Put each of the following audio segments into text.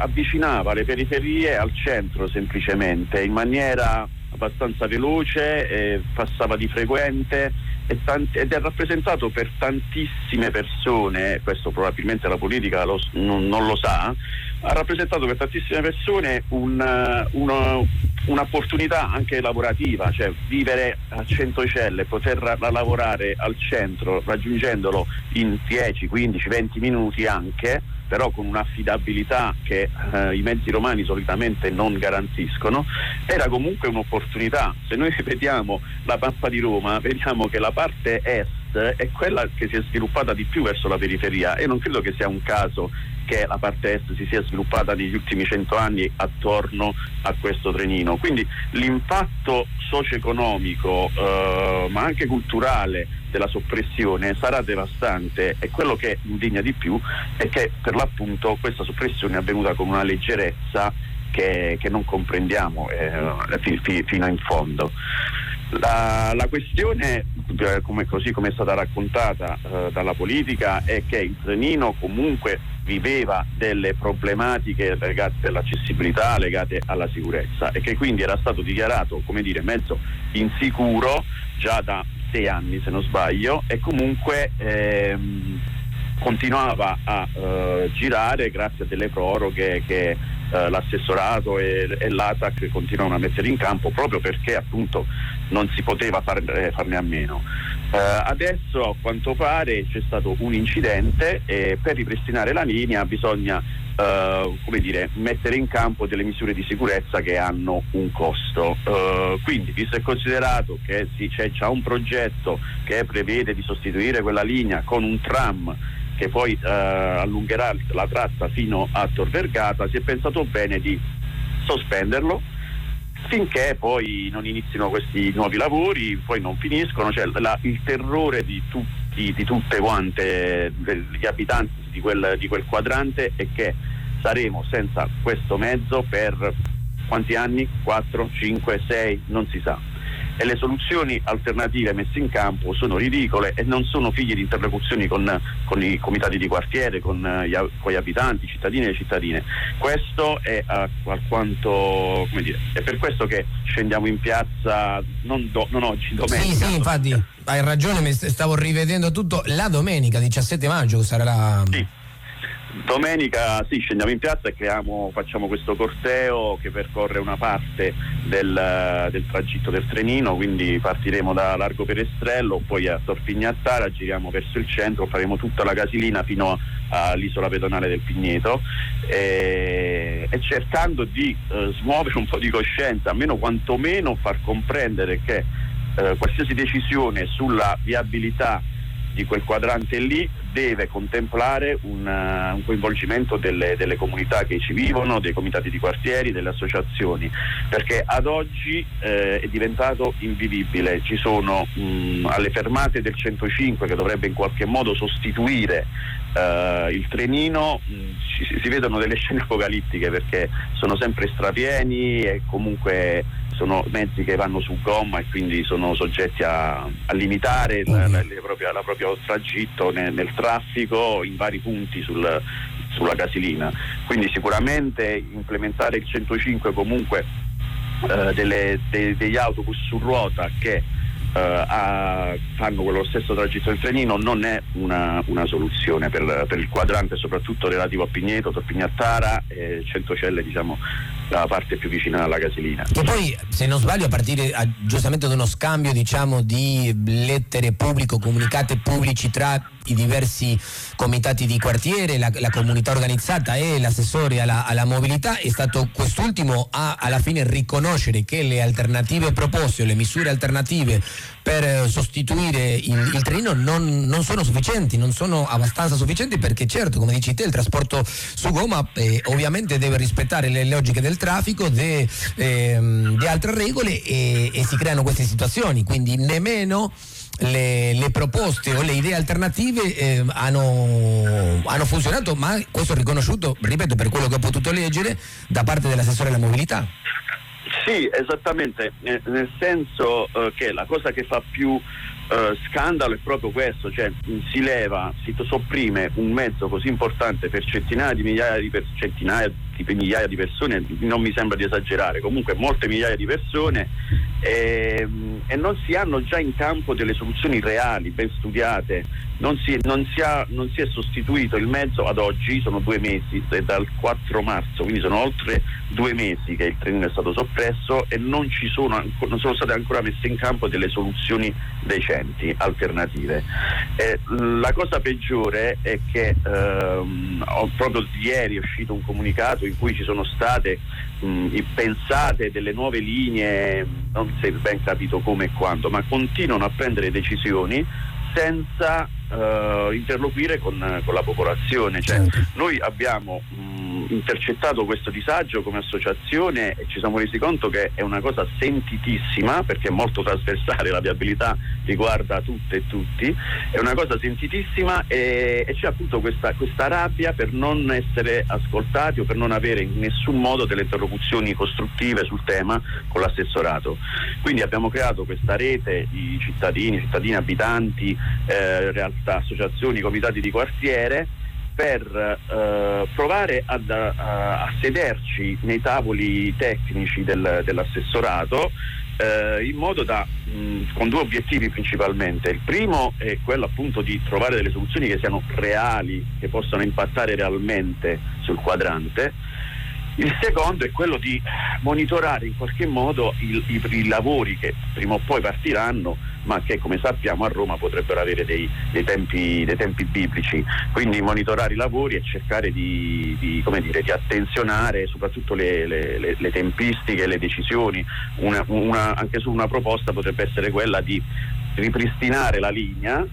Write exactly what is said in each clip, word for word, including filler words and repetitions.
avvicinava le periferie al centro semplicemente, in maniera abbastanza veloce, eh, passava di frequente e tanti, ed è rappresentato per tantissime persone, questo probabilmente la politica lo, non, non lo sa, ha rappresentato per tantissime persone un, uno, un'opportunità anche lavorativa, cioè vivere a Centocelle, poter lavorare al centro raggiungendolo in dieci, quindici, venti minuti anche, però con un'affidabilità che eh, i mezzi romani solitamente non garantiscono, era comunque un'opportunità. Se noi vediamo la mappa di Roma, vediamo che la parte est è quella che si è sviluppata di più verso la periferia, e non credo che sia un caso che la parte est si sia sviluppata negli ultimi cento anni attorno a questo trenino. Quindi l'impatto socio-economico eh, ma anche culturale della soppressione sarà devastante, e quello che indigna di più è che per l'appunto questa soppressione è avvenuta con una leggerezza che, che non comprendiamo eh, fi, fi, fino in fondo. La, la questione, eh, come, così come è stata raccontata eh, dalla politica, è che il trenino comunque viveva delle problematiche legate all'accessibilità, legate alla sicurezza, e che quindi era stato dichiarato, come dire, mezzo insicuro già da sei anni se non sbaglio, e comunque ehm, continuava a eh, girare grazie a delle proroghe che eh, l'assessorato e, e l'A T A C continuano a mettere in campo, proprio perché appunto non si poteva far, eh, farne a meno. Eh, adesso a quanto pare c'è stato un incidente e per ripristinare la linea bisogna Uh, come dire, mettere in campo delle misure di sicurezza che hanno un costo. Uh, quindi, visto e considerato che sì, c'è già un progetto che prevede di sostituire quella linea con un tram che poi uh, allungherà la tratta fino a Tor Vergata, si è pensato bene di sospenderlo finché poi non inizino questi nuovi lavori, poi non finiscono. Cioè, la, il terrore di tutti, di tutte quante gli abitanti di quel, di quel quadrante è che saremo senza questo mezzo per quanti anni? quattro, cinque, sei, non si sa. E le soluzioni alternative messe in campo sono ridicole e non sono figlie di interlocuzioni con, con i comitati di quartiere, con gli, con gli abitanti, cittadini e cittadine. Questo è alquanto, come dire, è per questo che scendiamo in piazza non, do, non oggi, domenica. Sì, sì, infatti hai ragione, mi stavo rivedendo tutto. La domenica diciassette maggio sarà la... Sì. Domenica sì, scendiamo in piazza e creiamo, facciamo questo corteo che percorre una parte del, del tragitto del trenino, quindi partiremo da Largo Perestrello, poi a Tor Pignattara, giriamo verso il centro, faremo tutta la Casilina fino all'isola pedonale del Pigneto, e, e cercando di eh, smuovere un po' di coscienza, almeno quantomeno far comprendere che eh, qualsiasi decisione sulla viabilità di quel quadrante lì deve contemplare un, uh, un coinvolgimento delle, delle comunità che ci vivono, dei comitati di quartieri, delle associazioni, perché ad oggi eh, è diventato invivibile. Ci sono mh, alle fermate del centocinque, che dovrebbe in qualche modo sostituire uh, il trenino, mh, ci, si vedono delle scene apocalittiche, perché sono sempre strapieni e comunque sono mezzi che vanno su gomma e quindi sono soggetti a, a limitare la, la, la propria, la proprio tragitto nel, nel traffico in vari punti sul, sulla Casilina. Quindi sicuramente implementare il centocinque, comunque eh, delle, de, degli autobus su ruota che Uh, a, fanno quello stesso tragitto del trenino non è una, una soluzione per, per il quadrante, soprattutto relativo a Pigneto, Tor Pignattara e Centocelle, diciamo la parte più vicina alla Casilina. E poi, se non sbaglio, a partire a, giustamente da uno scambio, diciamo, di lettere pubbliche, comunicati pubblici tra i diversi comitati di quartiere, la, la comunità organizzata e l'assessore alla, alla mobilità, è stato quest'ultimo a alla fine riconoscere che le alternative proposte o le misure alternative per sostituire il, il trenino non, non sono sufficienti, non sono abbastanza sufficienti, perché certo, come dici te, il trasporto su gomma eh, ovviamente deve rispettare le logiche del traffico, di eh, altre regole, e, e si creano queste situazioni, quindi nemmeno Le, le proposte o le idee alternative eh, hanno, hanno funzionato, ma questo è riconosciuto, ripeto, per quello che ho potuto leggere da parte dell'assessore alla mobilità. Sì, esattamente, eh, nel senso eh, che la cosa che fa più eh, scandalo è proprio questo, cioè si leva, si sopprime un mezzo così importante per centinaia di migliaia di per, centinaia migliaia di persone, non mi sembra di esagerare, comunque molte migliaia di persone, e, e non si hanno già in campo delle soluzioni reali, ben studiate. Non si, non, si ha, non si è sostituito il mezzo ad oggi, sono due mesi, è dal quattro marzo, quindi sono oltre due mesi che il trenino è stato soppresso e non ci sono, non sono state ancora messe in campo delle soluzioni decenti, alternative. Eh, la cosa peggiore è che ehm, proprio ieri è uscito un comunicato in cui ci sono state mh, pensate delle nuove linee, non si è ben capito come e quando, ma continuano a prendere decisioni senza uh, interloquire con, con la popolazione. Cioè, noi abbiamo mh, intercettato questo disagio come associazione e ci siamo resi conto che è una cosa sentitissima, perché è molto trasversale, la viabilità riguarda tutte e tutti, è una cosa sentitissima, e, e c'è appunto questa, questa rabbia per non essere ascoltati o per non avere in nessun modo delle interlocuzioni costruttive sul tema con l'assessorato. Quindi abbiamo creato questa rete di cittadini, cittadini abitanti, eh, realtà, associazioni, comitati di quartiere, per eh, provare ad, a, a sederci nei tavoli tecnici del, dell'assessorato, eh, in modo da, mh, con due obiettivi principalmente. Il primo è quello appunto di trovare delle soluzioni che siano reali, che possano impattare realmente sul quadrante. Il secondo è quello di monitorare in qualche modo i, i, i lavori che prima o poi partiranno, ma che come sappiamo a Roma potrebbero avere dei, dei, tempi, dei tempi biblici. Quindi monitorare i lavori e cercare di, di, come dire, di attenzionare soprattutto le, le, le, le tempistiche e le decisioni. Una, una, anche su una proposta potrebbe essere quella di ripristinare la linea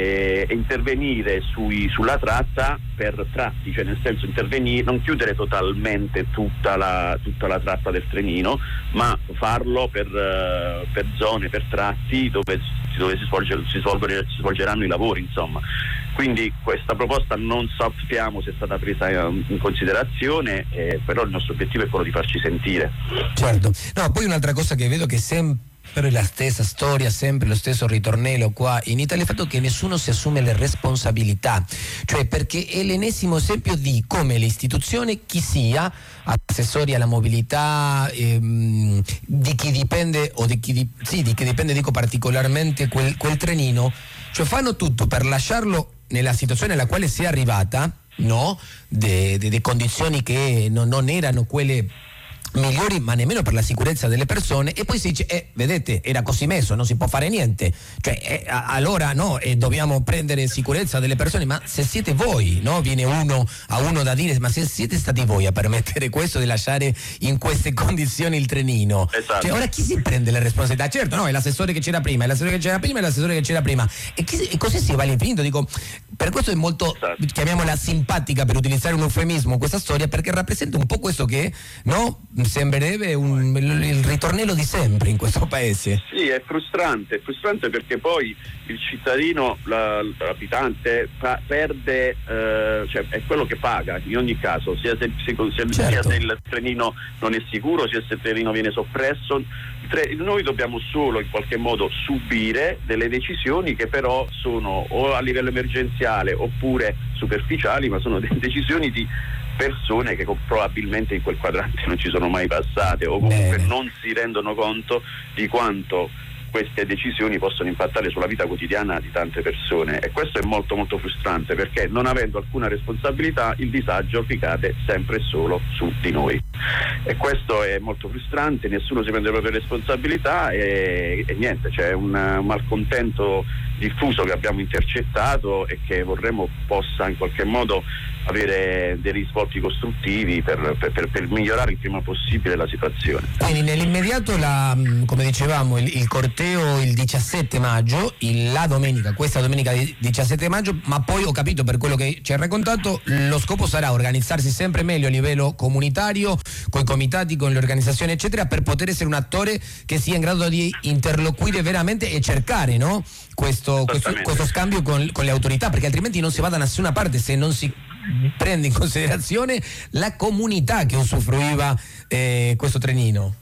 e intervenire sui, sulla tratta per tratti, cioè nel senso intervenire, non chiudere totalmente tutta la, tutta la tratta del trenino, ma farlo per, uh, per zone, per tratti dove, dove si, svolge, si, svolge, si svolgeranno i lavori, insomma. Quindi questa proposta non sappiamo se è stata presa in considerazione, eh, però il nostro obiettivo è quello di farci sentire. Certo. No, poi un'altra cosa che vedo che sempre però è la stessa storia, sempre lo stesso ritornello qua in Italia, il fatto che nessuno si assume le responsabilità, cioè perché è l'ennesimo esempio di come le istituzioni, chi sia, assessori alla mobilità, ehm, di chi dipende o di chi, di, sì, di chi dipende dico particolarmente quel, quel trenino, cioè fanno tutto per lasciarlo nella situazione alla quale si è arrivata, no? De, de, de condizioni che non, non erano quelle migliori, ma nemmeno per la sicurezza delle persone, e poi si dice eh, vedete, era così messo, non si può fare niente, cioè eh, allora no, eh, dobbiamo prendere sicurezza delle persone. Ma se siete voi, no? Viene uno a uno da dire, ma se siete stati voi a permettere questo, di lasciare in queste condizioni il trenino, esatto. Cioè ora chi si prende le responsabilità? Certo, no, è l'assessore che c'era prima, è l'assessore che c'era prima, è l'assessore che c'era prima, e, chi, e così si va all'infinito. Dico, per questo è molto, esatto, chiamiamola simpatica, per utilizzare un eufemismo, questa storia, perché rappresenta un po' questo che, no, sembrerebbe un, il ritornello di sempre in questo paese. Sì, è frustrante, è frustrante perché poi il cittadino, la, l'abitante pa- perde, eh, cioè è quello che paga in ogni caso, sia se, se, se, certo. sia se il trenino non è sicuro, sia se il trenino viene soppresso. Tre, noi dobbiamo solo in qualche modo subire delle decisioni che però sono o a livello emergenziale oppure superficiali, ma sono delle decisioni di persone che probabilmente in quel quadrante non ci sono mai passate, o comunque Bene. non si rendono conto di quanto queste decisioni possono impattare sulla vita quotidiana di tante persone, e questo è molto molto frustrante, perché non avendo alcuna responsabilità il disagio ricade sempre e solo su di noi, e questo è molto frustrante. Nessuno si prende le proprie responsabilità e, e niente, c'è un, un malcontento diffuso che abbiamo intercettato e che vorremmo possa in qualche modo avere dei risvolti costruttivi per, per, per migliorare il prima possibile la situazione. Quindi nell'immediato, la, come dicevamo, il, il corteo il diciassette maggio, il, la domenica, questa domenica diciassette maggio, ma poi ho capito per quello che ci ha raccontato, lo scopo sarà organizzarsi sempre meglio a livello comunitario, con i comitati, con le organizzazioni eccetera, per poter essere un attore che sia in grado di interloquire veramente e cercare, no? questo, questo, questo scambio con, con le autorità, perché altrimenti non si va da nessuna parte se non si prende in considerazione la comunità che usufruiva eh, questo trenino.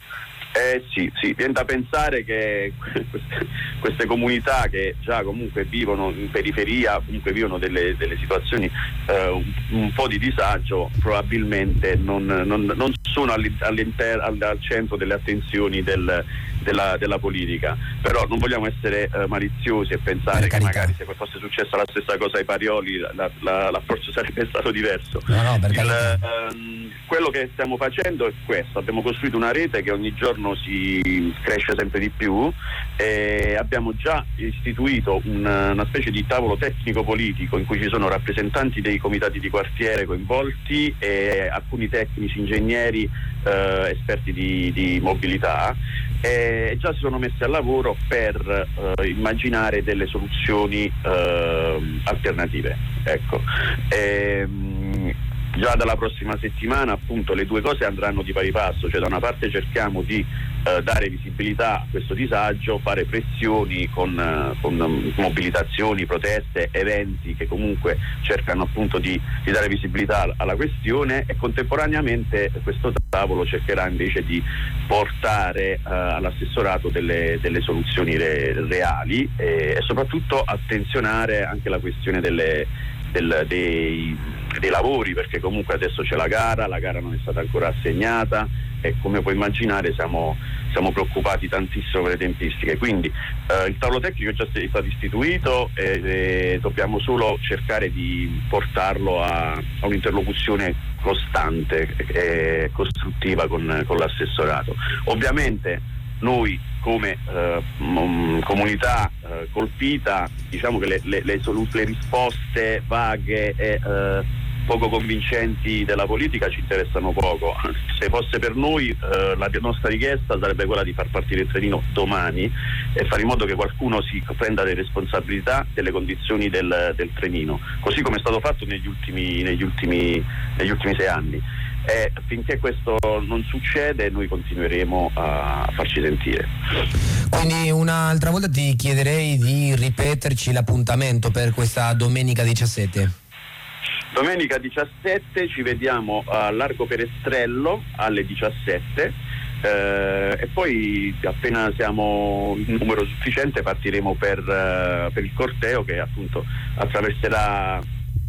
Eh sì, sì, viene da pensare che queste, queste comunità che già comunque vivono in periferia, comunque vivono delle, delle situazioni eh, un, un po' di disagio, probabilmente non, non, non sono all'inter- al, al centro delle attenzioni del, della, della politica. Però non vogliamo essere eh, maliziosi e pensare che magari se fosse successa la stessa cosa ai Parioli la, la, l'approccio sarebbe stato diverso. No, no, per Il, ehm, quello che stiamo facendo è questo: abbiamo costruito una rete che ogni giorno si cresce sempre di più e abbiamo già istituito un, una specie di tavolo tecnico politico in cui ci sono rappresentanti dei comitati di quartiere coinvolti e alcuni tecnici, ingegneri, eh, esperti di, di mobilità, e già si sono messi al lavoro per eh, immaginare delle soluzioni eh, alternative. Ecco. Ehm, Già dalla prossima settimana appunto le due cose andranno di pari passo, cioè da una parte cerchiamo di eh, dare visibilità a questo disagio, fare pressioni con, eh, con um, mobilitazioni, proteste, eventi che comunque cercano appunto di, di dare visibilità alla questione, e contemporaneamente questo tavolo cercherà invece di portare eh, all'assessorato delle, delle soluzioni re, reali e, e soprattutto attenzionare anche la questione delle, del, dei dei lavori, perché comunque adesso c'è la gara, la gara non è stata ancora assegnata e come puoi immaginare siamo, siamo preoccupati tantissimo per le tempistiche. Quindi eh, il tavolo tecnico è già stato istituito e, e dobbiamo solo cercare di portarlo a, a un'interlocuzione costante e costruttiva con, con l'assessorato. Ovviamente noi come eh, m- comunità eh, colpita, diciamo che le, le, le, solu- le risposte vaghe e eh, poco convincenti della politica ci interessano poco. Se fosse per noi eh, la nostra richiesta sarebbe quella di far partire il trenino domani e fare in modo che qualcuno si prenda le responsabilità delle condizioni del, del trenino, così come è stato fatto negli ultimi, negli ultimi, negli ultimi sei anni. E finché questo non succede noi continueremo a farci sentire. Quindi un'altra volta ti chiederei di ripeterci l'appuntamento per questa domenica diciassette. Domenica diciassette ci vediamo a Largo Perestrello alle diciassette eh, e poi appena siamo in numero sufficiente partiremo per, uh, per il corteo che appunto attraverserà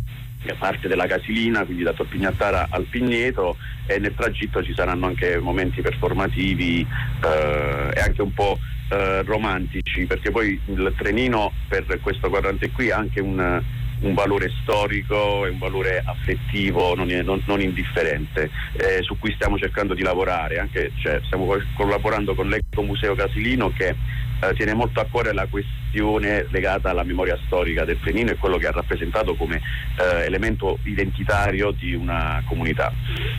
parte della Casilina, quindi da Torpignattara al Pigneto, e nel tragitto ci saranno anche momenti performativi eh, e anche un po' eh, romantici, perché poi il trenino per questo quadrante qui ha anche un, un valore storico e un valore affettivo non, non, non indifferente, eh, su cui stiamo cercando di lavorare. Anche, cioè, stiamo collaborando con l'Ecomuseo Casilino che eh, tiene molto a cuore la questione legata alla memoria storica del trenino e quello che ha rappresentato come eh, elemento identitario di una comunità.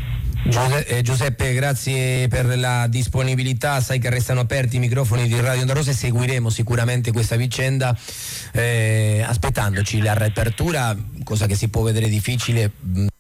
Giuseppe, grazie per la disponibilità. Sai che restano aperti i microfoni di Radio Onda Rossa e seguiremo sicuramente questa vicenda eh, aspettandoci la riapertura, cosa che si può vedere difficile.